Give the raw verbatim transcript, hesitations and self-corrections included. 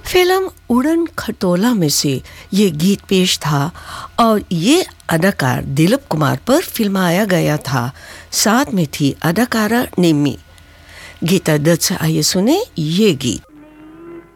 Film उड़न खटोला में से ये गीत पेश था और ये अदाकार दिलीप कुमार पर फिल्माया गया था। साथ में थी अदाकारा निम्मी। गीता दत्त से आइए सुने ये गीत।